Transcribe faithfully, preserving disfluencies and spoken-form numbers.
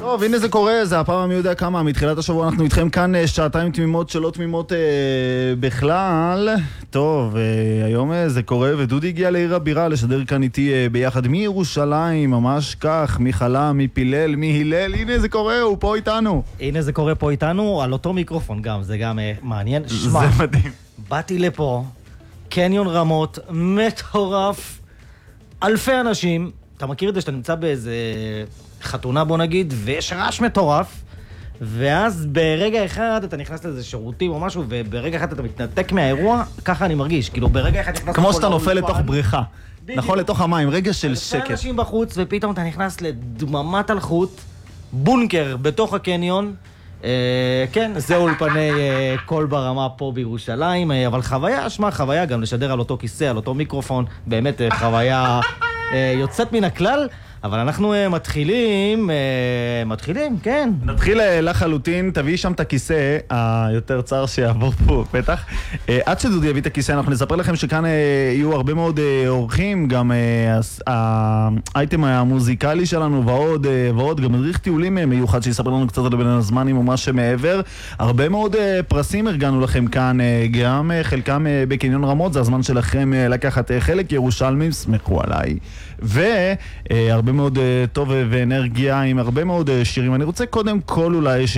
טוב, הנה זה קורה, זה הפעם מי יודע כמה. מתחילת השבוע אנחנו איתכם כאן אה, שעתיים תמימות, שלא תמימות אה, בכלל. טוב, אה, היום אה, זה קורה, ודודי הגיע לעיר הבירה לשדר כאן איתי אה, ביחד מירושלים, ממש כך, מי חלם, מי פילל, מי הילל. הנה זה קורה, הוא פה איתנו. הנה זה קורה פה איתנו, על אותו מיקרופון גם, זה גם אה, מעניין. שמה, זה מדהים. באתי לפה, קניון רמות, מטורף, אלפי אנשים. אתה מכיר את זה שאתה נמצא באיזה חתונה בוא נגיד, ויש רעש מטורף, ואז ברגע אחד אתה נכנס לאיזה שירותים או משהו, וברגע אחד אתה מתנתק מהאירוע, ככה אני מרגיש, כאילו ברגע אחד נכנס... כמו שאתה נופל לתוך בריכה, נכון, לתוך המים, רגע של שקט. אלפי אנשים בחוץ, ופתאום אתה נכנס לדממת אלחוט, בונקר בתוך הקניון, אה, כן, זה אולפני אה, קול ברמה פה בירושלים, אה, אבל חוויה, שמה חוויה גם לשדר על אותו כיסא, על אותו מיקרופון, באמת אה, חוויה אה, יוצאת מן הכלל, אבל אנחנו uh, מתחילים, uh, מתחילים, כן. נתחיל uh, לחלוטין, תביאי שם את הכיסא היותר צר שיעבור פה פתח. Uh, עד שדודי יביא את הכיסא, אנחנו נספר לכם שכאן uh, יהיו הרבה מאוד uh, אורחים, גם uh, האייטם המוזיקלי שלנו ועוד, uh, ועוד, גם מדריך טיולים uh, מיוחד שיספר לנו קצת על בין הזמנים ומה שמעבר. הרבה מאוד uh, פרסים ארגנו לכם כאן, uh, גם uh, חלקם uh, בקניון רמות, זה הזמן שלכם uh, לקחת uh, חלק, ירושלמים, שמחו עליי. והרבה uh, מאוד uh, טוב ואנרגיה עם הרבה מאוד uh, שירים. אני רוצה קודם כל אולי